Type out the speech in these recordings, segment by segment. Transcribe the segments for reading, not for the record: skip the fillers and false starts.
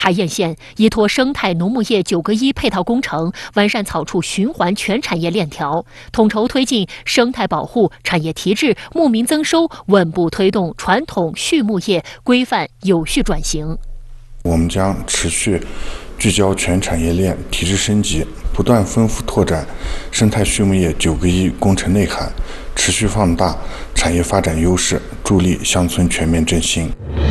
海晏县依托生态农牧业9个1配套工程，完善草畜循环全产业链条，统筹推进生态保护、产业提质、牧民增收，稳步推动传统畜牧业规范有序转型。 我们将持续聚焦全产业链提质升级，不断丰富拓展生态畜牧业9个1工程内涵，持续放大产业发展优势，助力乡村全面振兴。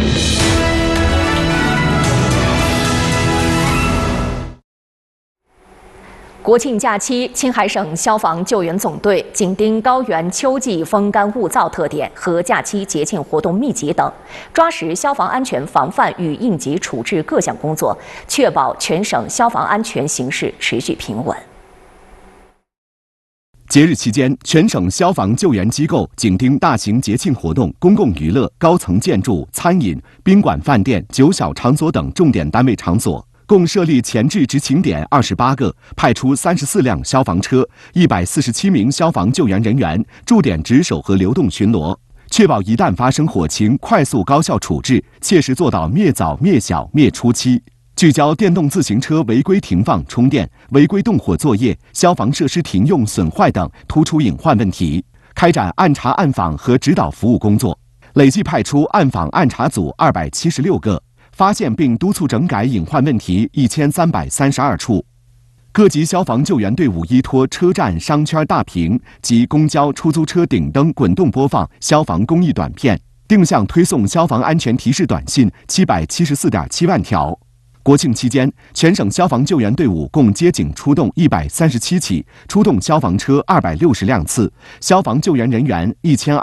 国庆假期，青海省消防救援总队紧盯高原秋季风干物燥特点和假期节庆活动密集等，抓实消防安全防范与应急处置各项工作，确保全省消防安全形势持续平稳。 节日期间，全省消防救援机构紧盯大型节庆活动、公共娱乐、高层建筑、餐饮、宾馆、饭店、酒小场所等重点单位场所。共设立前置执勤点28个，派出34辆消防车，147名消防救援人员驻点值守和流动巡逻，确保一旦发生火情，快速高效处置，切实做到灭早、灭小、灭初期。聚焦电动自行车违规停放、充电、违规动火作业、消防设施停用损坏等突出隐患问题，开展暗查暗访和指导服务工作，累计派出暗访暗查组276个。发现并督促整改隐患问题1332处。各级消防救援队伍依托车站、商圈大屏及公交、出租车顶灯滚动播放消防公益短片，定向推送消防安全提示短信774.7万条。国庆期间，全省消防救援队伍共接警出动137起，出动消防车260辆次，消防救援人员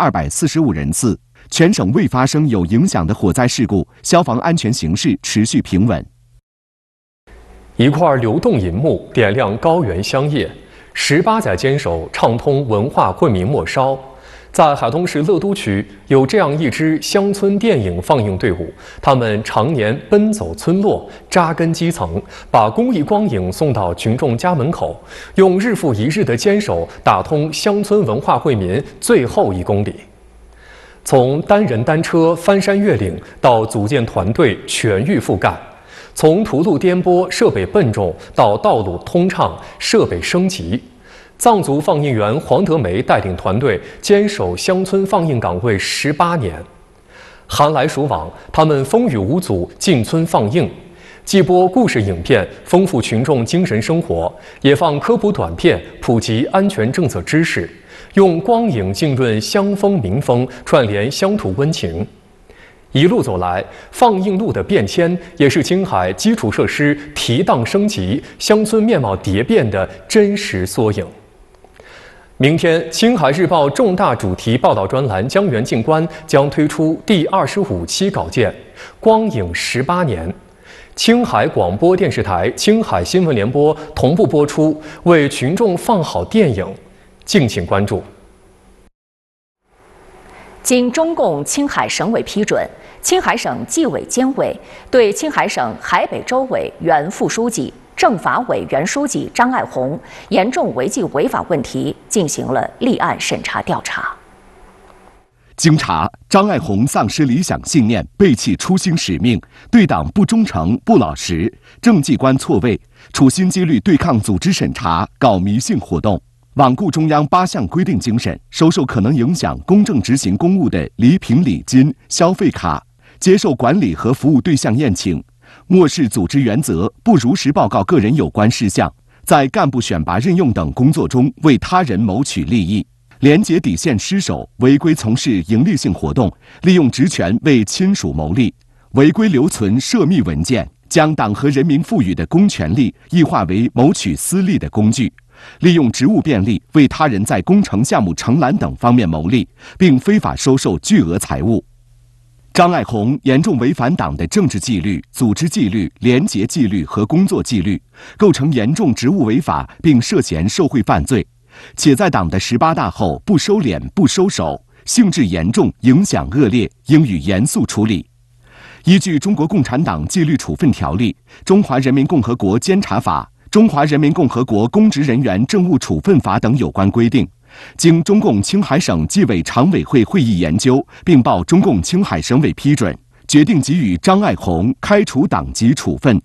1245人次。全省未发生有影响的火灾事故，消防安全形势持续平稳。 一块流动银幕点亮高原乡夜，18载坚守畅通文化惠民末梢。在海通市乐都区有这样一支乡村电影放映队伍，他们常年奔走村落，扎根基层，把公益光影送到群众家门口，用日复一日的坚守打通乡村文化惠民最后1公里。从单人单车翻山越岭到组建团队全域覆盖，从途路颠簸、设备笨重到道路通畅、设备升级，藏族放映员黄德梅带领团队坚守乡村放映岗位18年。寒来暑往，他们风雨无阻进村放映，既播故事影片丰富群众精神生活，也放科普短片普及安全政策知识，用光影浸润乡风民风，串联乡土温情。一路走来，放映路的变迁也是青海基础设施提档升级、乡村面貌蝶变的真实缩影。明天，青海日报重大主题报道专栏《江源静观》将推出第25期稿件《光影18年》，青海广播电视台、青海新闻联播同步播出，为群众放好电影。敬请关注。 经中共青海省委批准，青海省纪委监委对青海省海北州委原副书记、政法委原书记张爱红严重违纪违法问题进行了立案审查调查。 经查，张爱红丧失理想信念，背弃初心使命，对党不忠诚、不老实，政绩观错位，处心积虑对抗组织审查，搞迷信活动。罔顾中央8项规定精神，收受可能影响公正执行公务的礼品礼金、消费卡，接受管理和服务对象宴请，漠视组织原则，不如实报告个人有关事项，在干部选拔任用等工作中为他人谋取利益，廉洁底线失守，违规从事营利性活动，利用职权为亲属谋利，违规留存涉密文件，将党和人民赋予的公权力异化为谋取私利的工具，利用职务便利为他人在工程项目承揽等方面牟利，并非法收受巨额财物。张爱红严重违反党的政治纪律、组织纪律、廉洁纪律和工作纪律，构成严重职务违法，并涉嫌受贿犯罪，且在党的18大后不收敛、不收手，性质严重，影响恶劣，应予严肃处理。依据《中国共产党纪律处分条例》、《中华人民共和国监察法》、《中华人民共和国公职人员政务处分法》等有关规定，经中共青海省纪委常委会会议研究，并报中共青海省委批准，决定给予张爱红开除党籍处分，